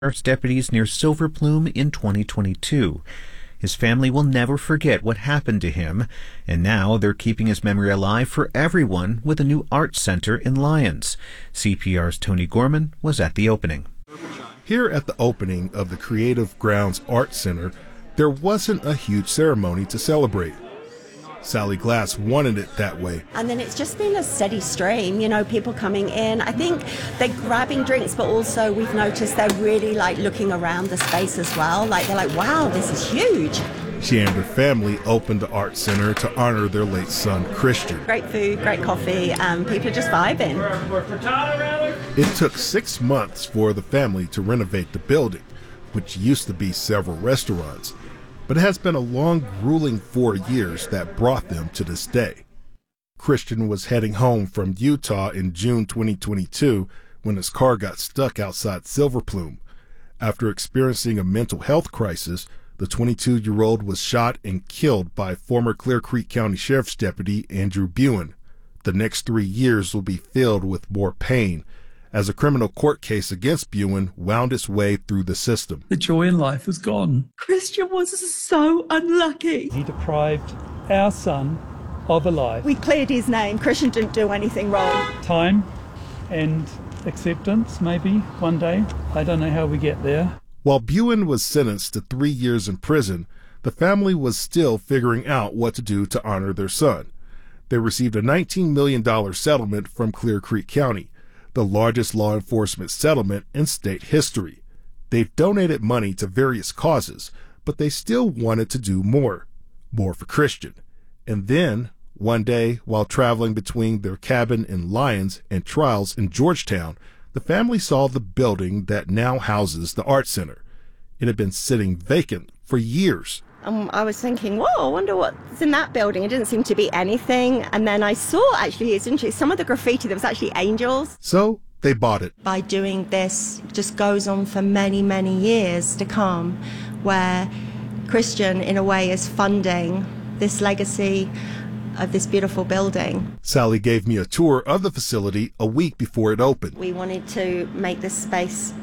Sheriff's deputies near Silver Plume in 2022. His family will never forget what happened to him, and now they're keeping his memory alive for everyone with a new art center in Lyons. CPR's Tony Gorman was at the opening. Here at the opening of the Creative Grounds Art Center, there wasn't a huge ceremony to celebrate. Sally Glass wanted it that way. And then it's just been a steady stream, people coming in. I think they're grabbing drinks, but also we've noticed they're really looking around the space as well. They're like, wow, this is huge. She and her family opened the art center to honor their late son, Christian. Great food, great coffee, people are just vibing. It took 6 months for the family to renovate the building, which used to be several restaurants. But it has been a long, grueling 4 years that brought them to this day. Christian was heading home from Utah in June 2022 when his car got stuck outside Silver Plume. After experiencing a mental health crisis, the 22-year-old was shot and killed by former Clear Creek County Sheriff's Deputy Andrew Buin. The next 3 years will be filled with more pain as a criminal court case against Buin wound its way through the system. The joy in life was gone. Christian was so unlucky. He deprived our son of a life. We cleared his name. Christian didn't do anything wrong. Time and acceptance, maybe, one day. I don't know how we get there. While Buin was sentenced to 3 years in prison, the family was still figuring out what to do to honor their son. They received a $19 million settlement from Clear Creek County, the largest law enforcement settlement in state history. They've donated money to various causes, but they still wanted to do more for Christian. And then, one day, while traveling between their cabin in Lyons and trials in Georgetown, the family saw the building that now houses the art center. It had been sitting vacant for years. I was thinking, whoa, I wonder what's in that building. It didn't seem to be anything. And then I saw, actually, it's interesting, some of the graffiti, there was actually angels. So they bought it. By doing this, it just goes on for many, many years to come, where Christian, in a way, is funding this legacy of this beautiful building. Sally gave me a tour of the facility a week before it opened. We wanted to make this space,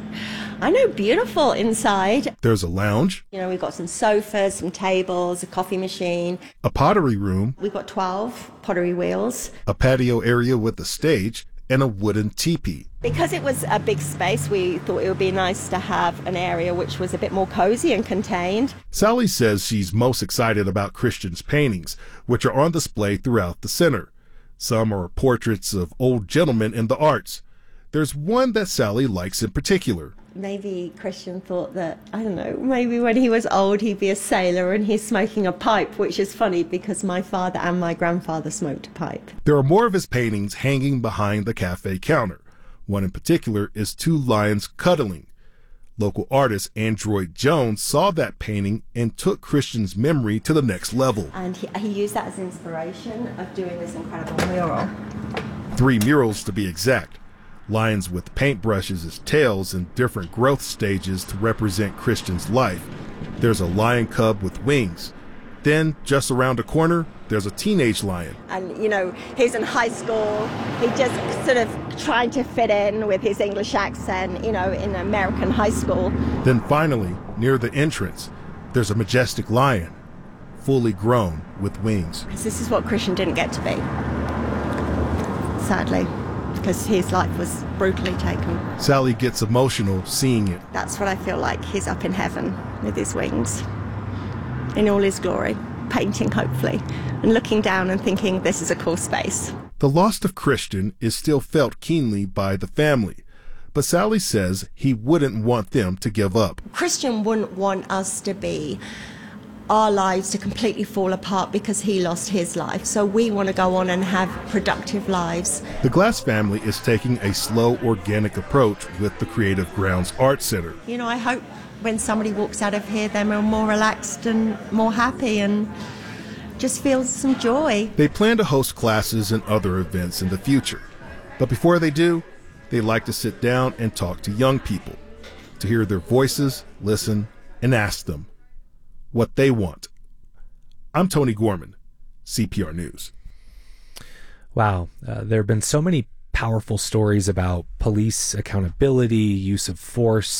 beautiful inside. There's a lounge. We've got some sofas, some tables, a coffee machine. A pottery room. We've got 12 pottery wheels. A patio area with a stage and a wooden teepee. Because it was a big space, we thought it would be nice to have an area which was a bit more cozy and contained. Sally says she's most excited about Christian's paintings, which are on display throughout the center. Some are portraits of old gentlemen in the arts. There's one that Sally likes in particular. Maybe Christian thought that, maybe when he was old he'd be a sailor and he's smoking a pipe, which is funny because my father and my grandfather smoked a pipe. There are more of his paintings hanging behind the cafe counter. One in particular is two lions cuddling. Local artist Android Jones saw that painting and took Christian's memory to the next level. And he used that as inspiration of doing this incredible mural. 3 murals to be exact. Lions with paintbrushes as tails in different growth stages to represent Christian's life. There's a lion cub with wings. Then, just around the corner, there's a teenage lion. And, he's in high school. He just sort of trying to fit in with his English accent, in American high school. Then finally, near the entrance, there's a majestic lion, fully grown with wings. This is what Christian didn't get to be, sadly, because his life was brutally taken. Sally gets emotional seeing it. That's what I feel like. He's up in heaven with his wings, in all his glory, painting hopefully, and looking down and thinking this is a cool space. The loss of Christian is still felt keenly by the family, but Sally says he wouldn't want them to give up. Christian wouldn't want us to be our lives to completely fall apart because he lost his life. So we want to go on and have productive lives. The Glass family is taking a slow, organic approach with the Creative Grounds Art Center. I hope when somebody walks out of here, they're more relaxed and more happy and just feel some joy. They plan to host classes and other events in the future. But before they do, they like to sit down and talk to young people, to hear their voices, listen, and ask them what they want. I'm Tony Gorman, CPR News. Wow. There have been so many powerful stories about police accountability, use of force.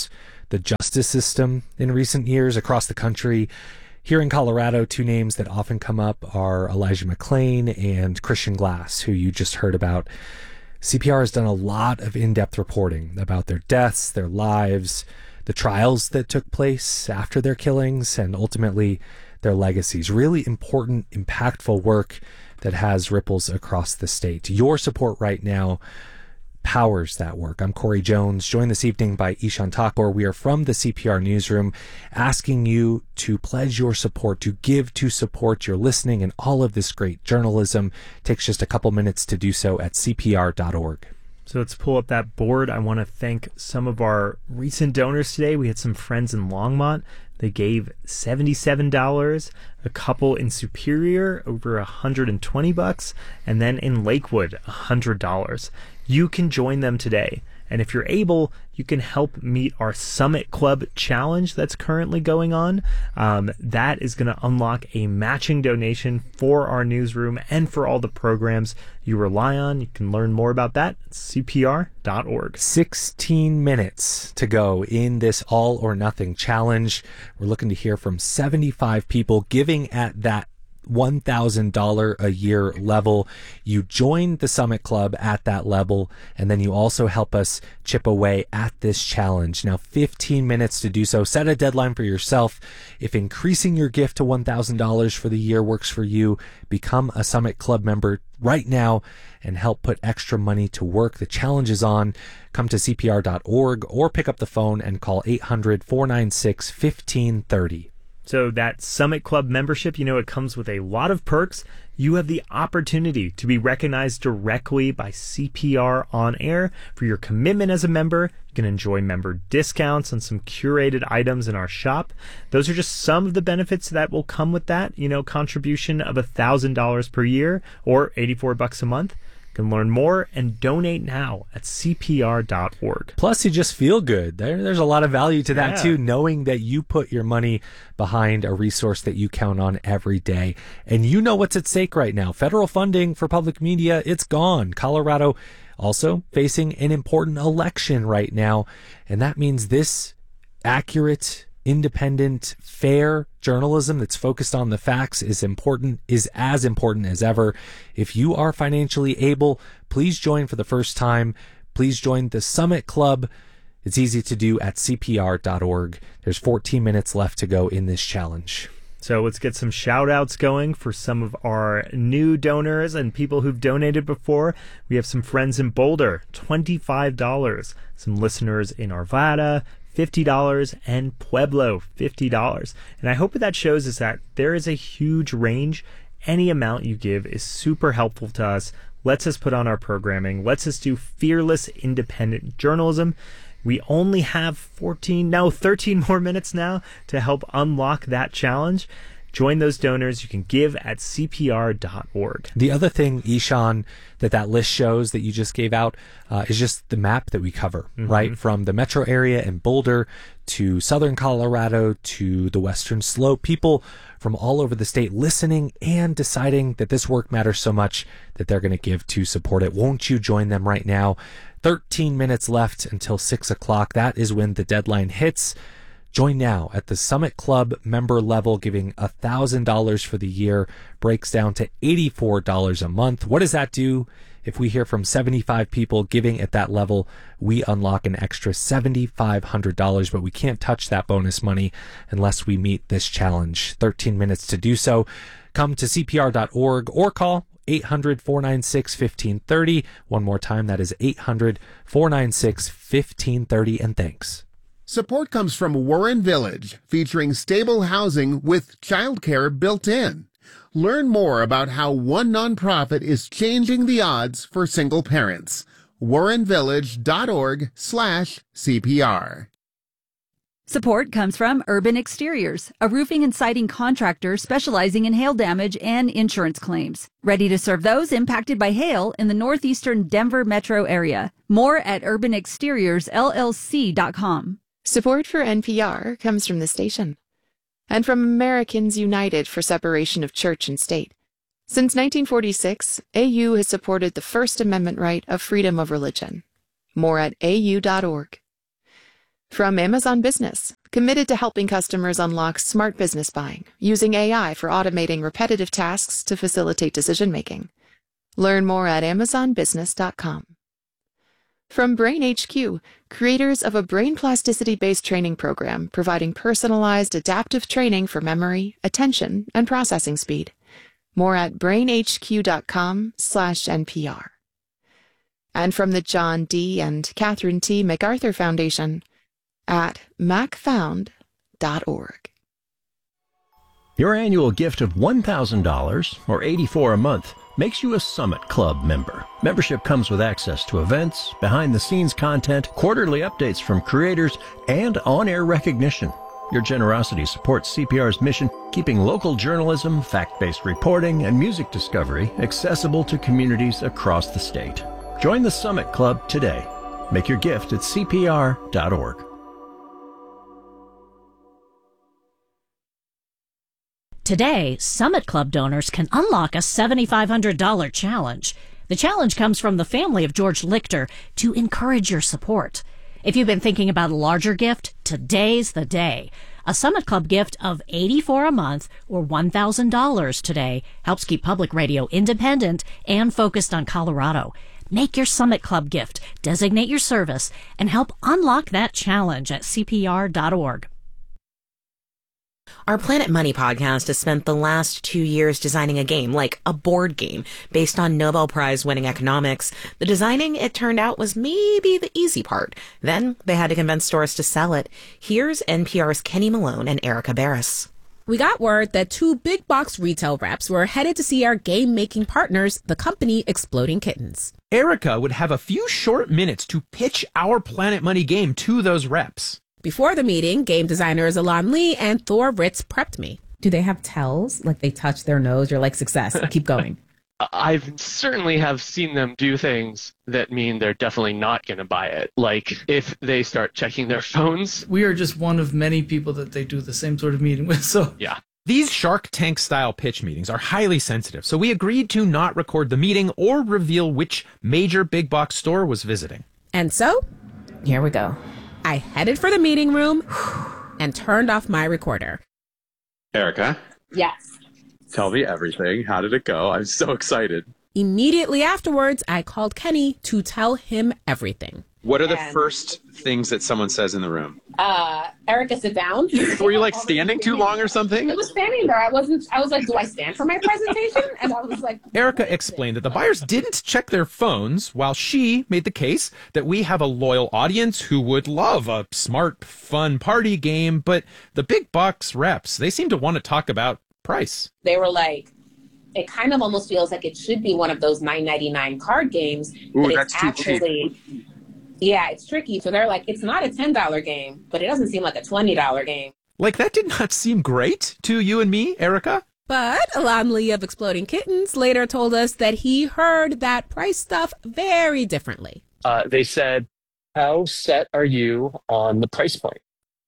the justice system in recent years across the country. Here in Colorado, two names that often come up are Elijah McClain and Christian Glass, who you just heard about. CPR has done a lot of in-depth reporting about their deaths, their lives, the trials that took place after their killings, and ultimately their legacies. Really important, impactful work that has ripples across the state. Your support right now powers that work. I'm Corey Jones, joined this evening by Ishan Thakur. We are from the CPR newsroom, asking you to pledge your support, to give to support your listening and all of this great journalism. It takes just a couple minutes to do so at cpr.org. So let's pull up that board. I want to thank some of our recent donors today. We had some friends in Longmont. They gave $77, a couple in Superior over $120, and then in Lakewood $100. You can join them today. And if you're able, you can help meet our Summit Club challenge that's currently going on. That is going to unlock a matching donation for our newsroom and for all the programs you rely on. You can learn more about that at cpr.org. 16 minutes to go in this all or nothing challenge. We're looking to hear from 75 people giving at that $1,000 a year level. You join the Summit Club at that level, and then you also help us chip away at this challenge. Now, 15 minutes to do so. Set a deadline for yourself. If increasing your gift to $1,000 for the year works for you, become a Summit Club member right now and help put extra money to work. The challenge is on. Come to cpr.org or pick up the phone and call 800-496-1530. So that Summit Club membership, it comes with a lot of perks. You have the opportunity to be recognized directly by CPR on air for your commitment as a member. You can enjoy member discounts on some curated items in our shop. Those are just some of the benefits that will come with that, contribution of $1,000 per year or $84 a month. You can learn more and donate now at cpr.org. Plus, you just feel good. There's a lot of value to that, too, knowing that you put your money behind a resource that you count on every day. And you know what's at stake right now. Federal funding for public media, it's gone. Colorado also facing an important election right now. And that means this accurate, independent, fair journalism that's focused on the facts is as important as ever. If you are financially able, please join for the first time. Please join the Summit Club. It's easy to do at cpr.org. There's 14 minutes left to go in this challenge. So let's get some shout outs going for some of our new donors and people who've donated before. We have some friends in Boulder, $25. Some listeners in Arvada, $50, and Pueblo, $50. And I hope what that shows is that there is a huge range. Any amount you give is super helpful to us, lets us put on our programming, lets us do fearless, independent journalism. We only have 13 more minutes now to help unlock that challenge. Join those donors. You can give at cpr.org. The other thing, Ishan, that list shows that you just gave out is just the map that we cover, right? From the metro area in Boulder to southern Colorado to the western slope. People from all over the state listening and deciding that this work matters so much that they're going to give to support it. Won't you join them right now? 13 minutes left until 6 o'clock. That is when the deadline hits. Join now at the Summit Club member level. Giving $1,000 for the year breaks down to $84 a month. What does that do? If we hear from 75 people giving at that level, we unlock an extra $7,500, but we can't touch that bonus money unless we meet this challenge. 13 minutes to do so. Come to cpr.org or call 800-496-1530. One more time, that is 800-496-1530, and thanks. Support comes from Warren Village, featuring stable housing with childcare built in. Learn more about how one nonprofit is changing the odds for single parents. warrenvillage.org/CPR. Support comes from Urban Exteriors, a roofing and siding contractor specializing in hail damage and insurance claims. Ready to serve those impacted by hail in the northeastern Denver metro area. More at urbanexteriorsllc.com. Support for NPR comes from the station and from Americans United for Separation of Church and State. Since 1946, AU has supported the First Amendment right of freedom of religion. More at au.org. From Amazon Business, committed to helping customers unlock smart business buying using AI for automating repetitive tasks to facilitate decision-making. Learn more at amazonbusiness.com. From Brain HQ, creators of a brain plasticity-based training program providing personalized adaptive training for memory, attention, and processing speed. More at brainhq.com/NPR. And from the John D. and Catherine T. MacArthur Foundation at macfound.org. Your annual gift of $1,000 or $84 a month makes you a Summit Club member. Membership comes with access to events, behind-the-scenes content, quarterly updates from creators, and on-air recognition. Your generosity supports CPR's mission, keeping local journalism, fact-based reporting, and music discovery accessible to communities across the state. Join the Summit Club today. Make your gift at CPR.org. Today, Summit Club donors can unlock a $7,500 challenge. The challenge comes from the family of George Lichter to encourage your support. If you've been thinking about a larger gift, today's the day. A Summit Club gift of $84 a month or $1,000 today helps keep public radio independent and focused on Colorado. Make your Summit Club gift, designate your service, and help unlock that challenge at CPR.org. Our Planet Money podcast has spent the last 2 years designing a game, like a board game, based on Nobel Prize-winning economics. The designing, it turned out, was maybe the easy part. Then they had to convince stores to sell it. Here's NPR's Kenny Malone and Erica Barris. We got word that 2 big box retail reps were headed to see our game-making partners, the company Exploding Kittens. Erica would have a few short minutes to pitch our Planet Money game to those reps. Before the meeting, game designers Alon Lee and Thor Ritz prepped me. Do they have tells? Like they touch their nose? You're like, success. Keep going. I've certainly have seen them do things that mean they're definitely not going to buy it. Like if they start checking their phones. We are just one of many people that they do the same sort of meeting with. So yeah. These Shark Tank style pitch meetings are highly sensitive, so we agreed to not record the meeting or reveal which major big box store was visiting. And so, here we go. I headed for the meeting room and turned off my recorder. Erica? Yes. Tell me everything. How did it go? I'm so excited. Immediately afterwards, I called Kenny to tell him everything. What are the first things that someone says in the room? Erica, sit down. Were you like standing too long or something? I was standing there. I was like, do I stand for my presentation? And I was like... Erica explained that the buyers didn't check their phones, while she made the case that we have a loyal audience who would love a smart, fun party game, but the big box reps, they seem to want to talk about price. They were like, it kind of almost feels like it should be one of those $9.99 card games, but it's actually... Yeah, it's tricky. So they're like, it's not a $10 game, but it doesn't seem like a $20 game. Like, that did not seem great to you and me, Erica. But Alon Lee of Exploding Kittens later told us that he heard that price stuff very differently. They said, how set are you on the price point?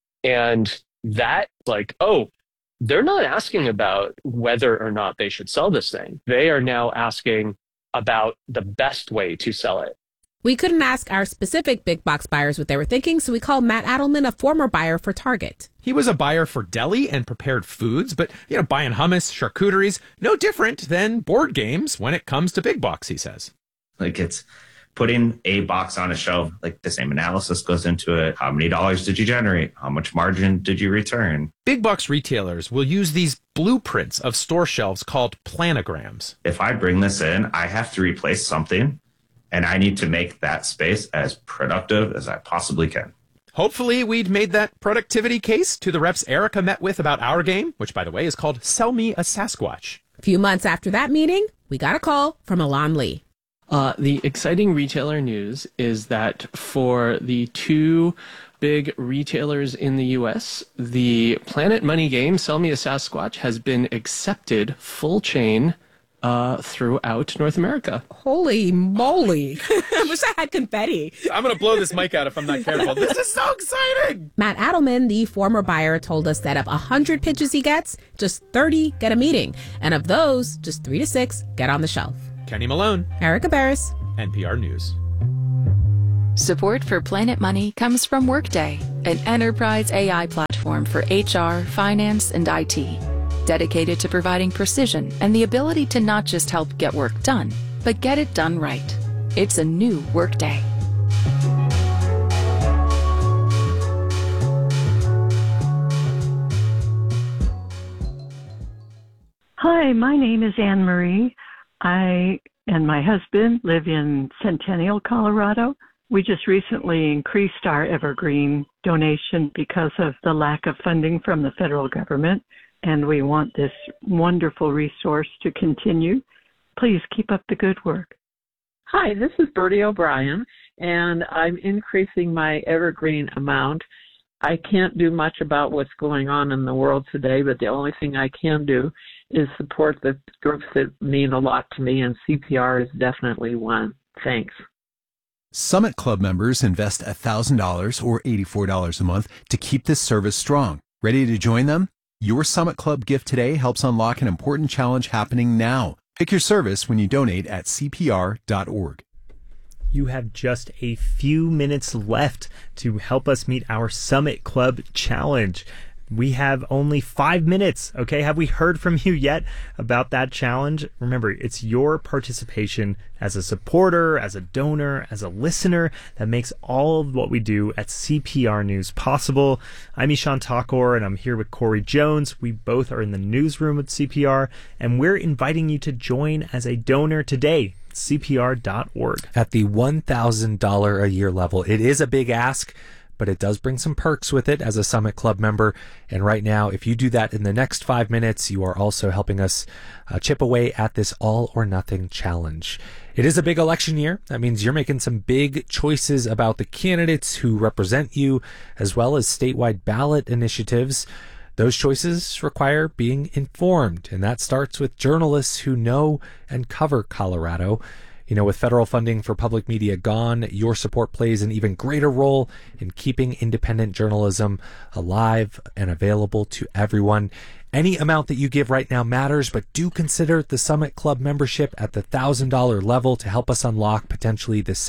And that, like, oh, they're not asking about whether or not they should sell this thing. They are now asking about the best way to sell it. We couldn't ask our specific big box buyers what they were thinking, so we called Matt Adelman, a former buyer for Target. He was a buyer for deli and prepared foods, but, buying hummus, charcuteries, no different than board games when it comes to big box, he says. Like, it's putting a box on a shelf, like the same analysis goes into it. How many dollars did you generate? How much margin did you return? Big box retailers will use these blueprints of store shelves called planograms. If I bring this in, I have to replace something. And I need to make that space as productive as I possibly can. Hopefully we'd made that productivity case to the reps Erica met with about our game, which, by the way, is called Sell Me a Sasquatch. A few months after that meeting, we got a call from Alon Lee. The exciting retailer news is that for the 2 big retailers in the U.S., the Planet Money game, Sell Me a Sasquatch, has been accepted full chain throughout North America. Holy moly. I wish I had confetti. I'm going to blow this mic out if I'm not careful. This is so exciting. Matt Adelman, the former buyer, told us that of 100 pitches he gets, just 30 get a meeting. And of those, just 3 to 6 get on the shelf. Kenny Malone. Erica Barris. NPR News. Support for Planet Money comes from Workday. an enterprise AI platform for HR, finance, and IT, dedicated to providing precision and the ability to not just help get work done, but get it done right. It's a new Workday. Hi, my name is Anne Marie. I and my husband live in Centennial, Colorado. We just recently increased our Evergreen donation because of the lack of funding from the federal government, and we want this wonderful resource to continue. Please keep up the good work. Hi, this is Bertie O'Brien, and I'm increasing my Evergreen amount. I can't do much about what's going on in the world today, but the only thing I can do is support the groups that mean a lot to me, and CPR is definitely one. Thanks. Summit Club members invest $1,000 or $84 a month to keep this service strong. Ready to join them? Your Summit Club gift today helps unlock an important challenge happening now. Pick your service when you donate at CPR.org. You have just a few minutes left to help us meet our Summit Club challenge. We have only 5 minutes, okay? Have we heard from you yet about that challenge? Remember, it's your participation as a supporter, as a donor, as a listener that makes all of what we do at CPR News possible. I'm Ishan Thakur, and I'm here with Corey Jones. We both are in the newsroom at CPR, and we're inviting you to join as a donor today. CPR.org. At the $1,000 a year level, it is a big ask, but it does bring some perks with it as a Summit Club member. And right now, if you do that in the next 5 minutes, you are also helping us chip away at this all or nothing challenge. It is a big election year. That means you're making some big choices about the candidates who represent you, as well as statewide ballot initiatives. Those choices require being informed, and that starts with journalists who know and cover Colorado. You know, with federal funding for public media gone, your support plays an even greater role in keeping independent journalism alive and available to everyone. Any amount that you give right now matters, but do consider the Summit Club membership at the $1,000 level to help us unlock potentially the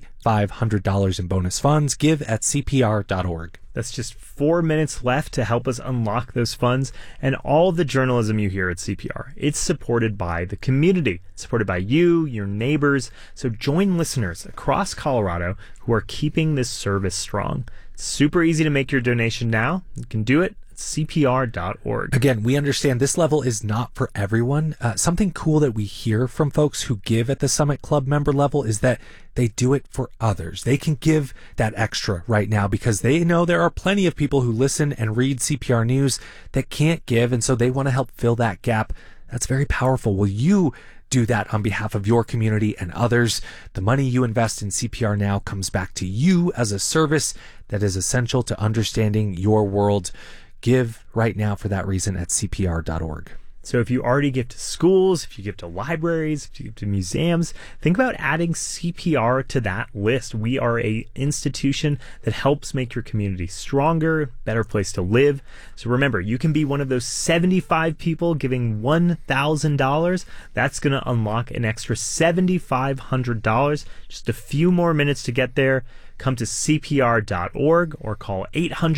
$7,500 in bonus funds. Give at CPR.org. That's just 4 minutes left to help us unlock those funds. And all of the journalism you hear at CPR, it's supported by the community, supported by you, your neighbors. So join listeners across Colorado who are keeping this service strong. It's super easy to make your donation now. You can do it. CPR.org. Again, we understand this level is not for everyone. Something cool that we hear from folks who give at the Summit Club member level is that they do it for others. They can give that extra right now because they know there are plenty of people who listen and read CPR News that can't give, and so they want to help fill that gap. That's very powerful. Will you do that on behalf of your community and others? The money you invest in CPR now comes back to you as a service that is essential to understanding your world. Give right now for that reason at CPR.org. So if you already give to schools, if you give to libraries, if you give to museums, think about adding CPR to that list. We are an institution that helps make your community stronger, better place to live. So remember, you can be one of those 75 people giving $1,000. That's going to unlock an extra $7,500. Just a few more minutes to get there. Come to CPR.org or call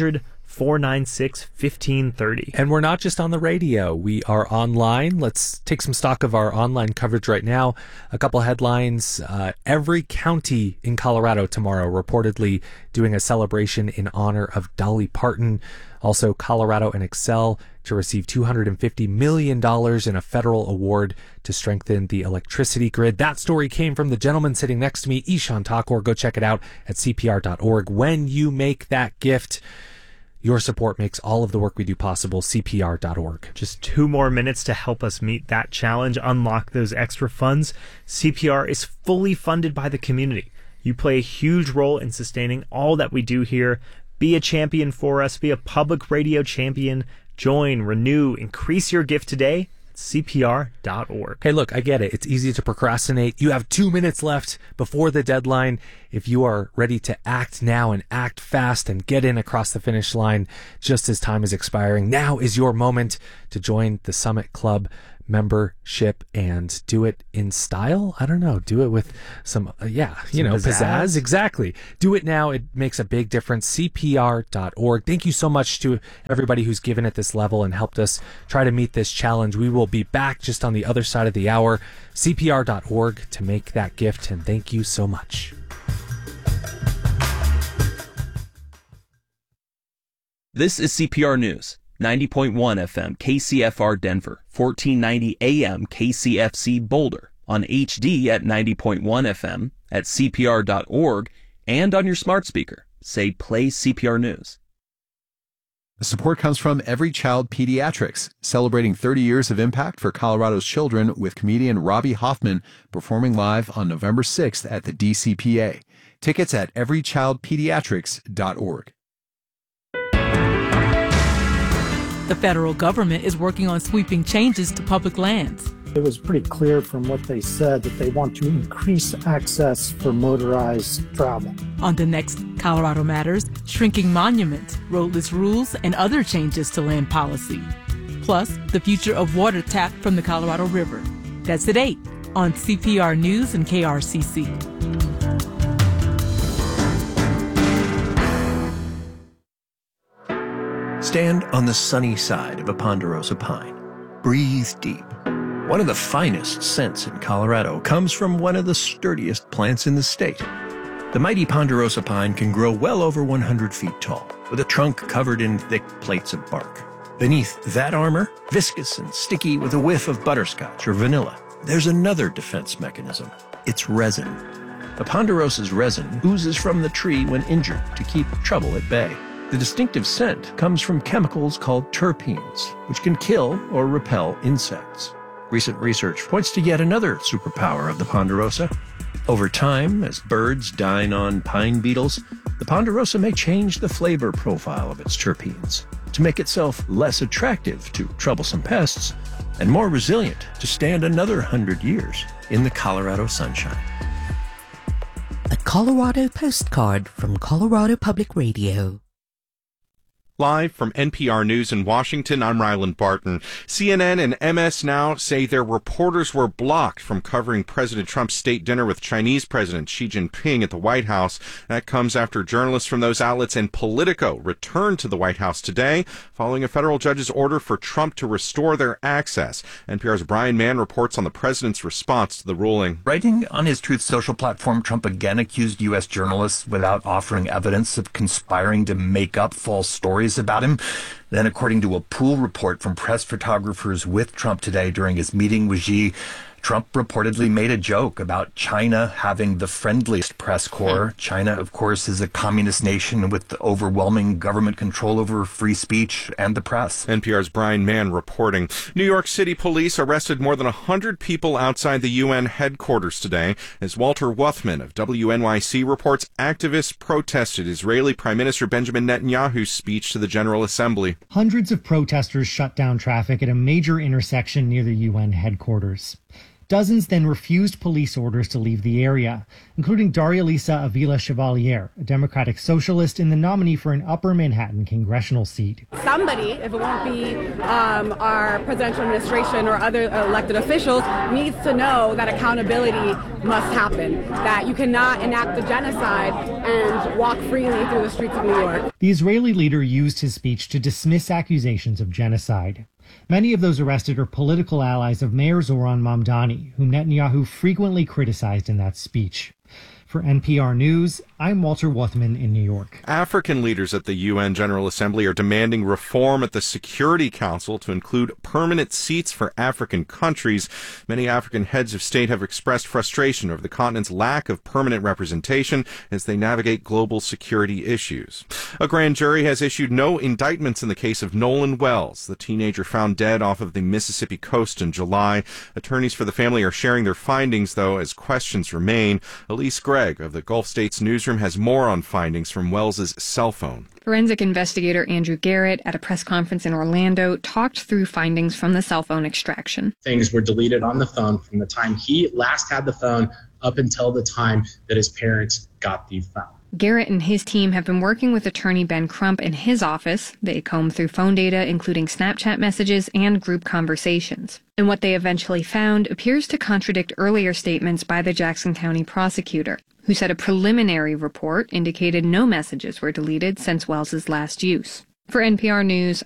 800-496-1530. And we're not just on the radio. We are online. Let's take some stock of our online coverage right now. A couple headlines. Every county in Colorado tomorrow reportedly doing a celebration in honor of Dolly Parton. Also, Colorado and Xcel to receive $250 million in a federal award to strengthen the electricity grid. That story came from the gentleman sitting next to me, Ishan Thakur. Go check it out at CPR.org. When you make that gift, your support makes all of the work we do possible. CPR.org. Just 2 more minutes to help us meet that challenge, unlock those extra funds. CPR is fully funded by the community. You play a huge role in sustaining all that we do here. Be a champion for us. Be a public radio champion. Join, renew, increase your gift today. CPR.org. Hey, look, I get it. It's easy to procrastinate. You have 2 minutes left before the deadline. If you are ready to act now and act fast and get in across the finish line just as time is expiring, now is your moment to join the Summit Club membership and do it in style. I don't know. Do it with some pizzazz. Exactly. Do it now. It makes a big difference. CPR.org. Thank you so much to everybody who's given at this level and helped us try to meet this challenge. We will be back just on the other side of the hour. CPR.org to make that gift, and thank you so much. This is CPR News, 90.1 FM KCFR Denver, 1490 AM KCFC Boulder, on HD at 90.1 FM, at CPR.org, and on your smart speaker. Say play CPR News. The support comes from Every Child Pediatrics, celebrating 30 years of impact for Colorado's children with comedian Robbie Hoffman performing live on November 6th at the DCPA. Tickets at everychildpediatrics.org. The federal government is working on sweeping changes to public lands. It was pretty clear from what they said that they want to increase access for motorized travel. On the next Colorado Matters, shrinking monuments, roadless rules, and other changes to land policy. Plus, the future of water tapped from the Colorado River. That's at 8 on CPR News and KRCC. Stand on the sunny side of a ponderosa pine. Breathe deep. One of the finest scents in Colorado comes from one of the sturdiest plants in the state. The mighty ponderosa pine can grow well over 100 feet tall, with a trunk covered in thick plates of bark. Beneath that armor, viscous and sticky with a whiff of butterscotch or vanilla, there's another defense mechanism. It's resin. The ponderosa's resin oozes from the tree when injured to keep trouble at bay. The distinctive scent comes from chemicals called terpenes, which can kill or repel insects. Recent research points to yet another superpower of the ponderosa. Over time, as birds dine on pine beetles, the ponderosa may change the flavor profile of its terpenes to make itself less attractive to troublesome pests and more resilient to stand another 100 years in the Colorado sunshine. A Colorado postcard from Colorado Public Radio. Live from NPR News in Washington, I'm Ryland Barton. CNN and MS Now say their reporters were blocked from covering President Trump's state dinner with Chinese President Xi Jinping at the White House. That comes after journalists from those outlets and Politico returned to the White House today, following a federal judge's order for Trump to restore their access. NPR's Brian Mann reports on the president's response to the ruling. Writing on his Truth Social platform, Trump again accused U.S. journalists without offering evidence of conspiring to make up false stories about him. Then, according to a pool report from press photographers with Trump today during his meeting with Xi, Trump reportedly made a joke about China having the friendliest press corps. China, of course, is a communist nation with overwhelming government control over free speech and the press. NPR's Brian Mann reporting. New York City police arrested more than 100 people outside the UN headquarters today. As Walter Wuthman of WNYC reports, activists protested Israeli Prime Minister Benjamin Netanyahu's speech to the General Assembly. Hundreds of protesters shut down traffic at a major intersection near the UN headquarters. Dozens then refused police orders to leave the area, including Daria Lisa Avila Chevalier, a Democratic socialist and the nominee for an Upper Manhattan congressional seat. Somebody, if it won't be our presidential administration or other elected officials, needs to know that accountability must happen, that you cannot enact a genocide and walk freely through the streets of New York. The Israeli leader used his speech to dismiss accusations of genocide. Many of those arrested are political allies of Mayor Zoran Mamdani, whom Netanyahu frequently criticized in that speech. For NPR News, I'm Walter Wuthman in New York. African leaders at the UN General Assembly are demanding reform at the Security Council to include permanent seats for African countries. Many African heads of state have expressed frustration over the continent's lack of permanent representation as they navigate global security issues. A grand jury has issued no indictments in the case of Nolan Wells, the teenager found dead off of the Mississippi coast in July. Attorneys for the family are sharing their findings, though, as questions remain. Elise Gregg of the Gulf States newsroom has more on findings from Wells's cell phone. Forensic investigator Andrew Garrett at a press conference in Orlando talked through findings from the cell phone extraction. Things were deleted on the phone from the time he last had the phone up until the time that his parents got the phone. Garrett and his team have been working with attorney Ben Crump in his office. They combed through phone data, including Snapchat messages and group conversations. And what they eventually found appears to contradict earlier statements by the Jackson County prosecutor, who said a preliminary report indicated no messages were deleted since Wells's last use. For NPR News,